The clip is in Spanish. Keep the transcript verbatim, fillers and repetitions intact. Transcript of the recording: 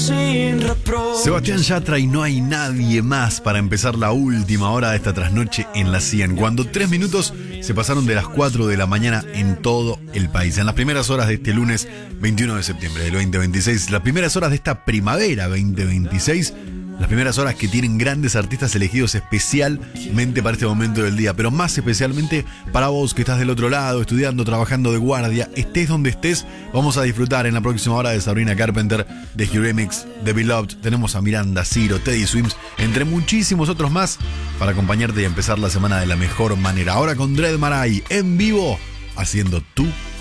sin reproche. Sebastián Yatra y No hay nadie más para empezar la última hora de esta trasnoche en la cien, cuando tres minutos se pasaron de las cuatro de la mañana en todo el país. En las primeras horas de este lunes veintiuno de septiembre del veinte veintiséis, las primeras horas de esta primavera veinte veintiséis, las primeras horas que tienen grandes artistas elegidos especialmente para este momento del día, pero más especialmente para vos que estás del otro lado, estudiando, trabajando de guardia, estés donde estés. Vamos a disfrutar en la próxima hora de Sabrina Carpenter, de H-Remix, de Beloved. Tenemos a Miranda, Ciro, Teddy Swims, entre muchísimos otros más, para acompañarte y empezar la semana de la mejor manera. Ahora con Dread Marai en vivo, haciendo tu